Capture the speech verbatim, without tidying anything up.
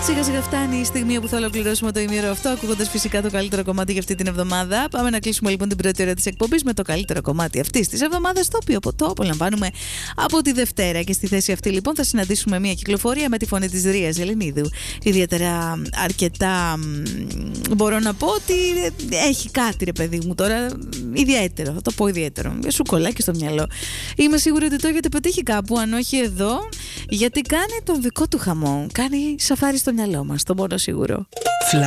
Σιγά σιγά φτάνει η στιγμή που θα ολοκληρώσουμε το ημίωρο αυτό, ακούγοντας φυσικά το καλύτερο κομμάτι για αυτή την εβδομάδα. Πάμε να κλείσουμε λοιπόν την πρώτη ώρα της εκπομπής με το καλύτερο κομμάτι αυτής της εβδομάδας, το οποίο το απολαμβάνουμε από τη Δευτέρα. Και στη θέση αυτή λοιπόν θα συναντήσουμε μια κυκλοφορία με τη φωνή της Ρίας Ελληνίδου. Ιδιαίτερα αρκετά, μπορώ να πω ότι έχει κάτι, ρε παιδί μου, τώρα ιδιαίτερο. Θα το πω ιδιαίτερο. Σου κολλάκι στο μυαλό. Είμαι σίγουρη ότι το έχετε πετύχει κάπου, αν όχι εδώ, γιατί κάνει τον δικό του χαμό. Κάνει σαφάρι στο μυαλό μας, το μόνο σίγουρο.